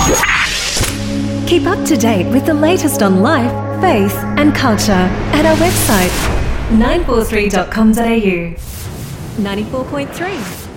Keep up to date with the latest on life, faith and culture at our website 943.com.au. 94.3